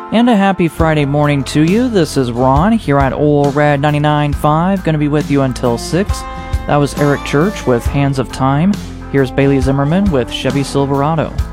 And a happy Friday morning to you. This is Ron here at Ole Red 99.5. Going to be with you until 6. That was Eric Church with Hands of Time. Here's Bailey Zimmerman with Chevy Silverado.